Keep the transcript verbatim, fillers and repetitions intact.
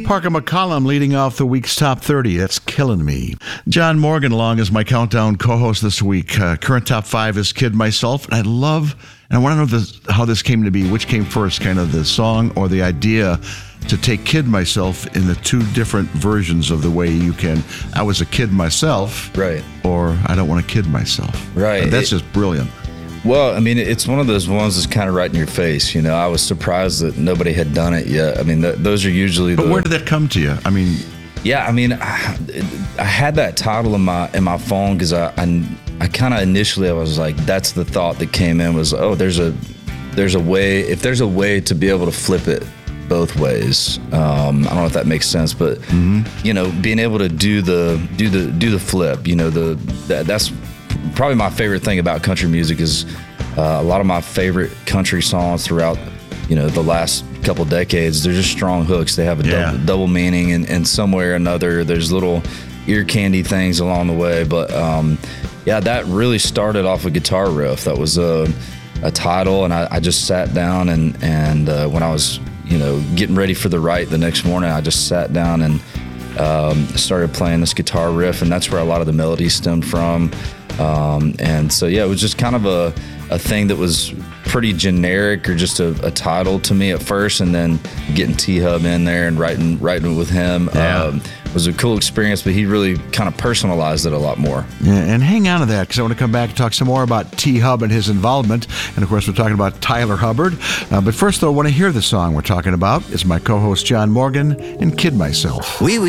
Parker McCollum leading off the week's top thirty. That's killing me. John Morgan along as my countdown co-host this week. Uh, current top five is Kid Myself. And I love, and I want to know this, how this came to be. Which came first, kind of the song or the idea to take Kid Myself in the two different versions of the way you can, I was a kid myself. Right. Or I don't want to kid myself. Right. And that's it, just brilliant. Well, I mean, it's one of those ones that's kind of right in your face. You know, I was surprised that nobody had done it yet. I mean, th- those are usually. But the, where did that come to you? I mean, yeah, I mean, I, I had that title in my in my phone because I I, I kind of initially I was like, that's the thought that came in was, oh, there's a there's a way if there's a way to be able to flip it both ways. Um, I don't know if that makes sense, but mm-hmm. you know, being able to do the do the do the flip. You know, the that, that's. Probably my favorite thing about country music is uh, a lot of my favorite country songs throughout, you know, the last couple decades. They're just strong hooks. They have a yeah. double, double meaning, and, and somewhere or another, there's little ear candy things along the way. But um, yeah, that really started off a guitar riff. That was a, a title, and I, I just sat down and and uh, when I was, you know, getting ready for the write the next morning, I just sat down and um, started playing this guitar riff, and that's where a lot of the melodies stemmed from. Um, and so, yeah, it was just kind of a, a thing that was pretty generic or just a, a title to me at first, and then getting T-Hub in there and writing writing with him yeah. um, was a cool experience, but he really kind of personalized it a lot more. Yeah, and hang on to that because I want to come back and talk some more about T-Hub and his involvement. And, of course, we're talking about Tyler Hubbard. Uh, but first, though, I want to hear the song we're talking about. It's my co-host, John Morgan, and Kid Myself. We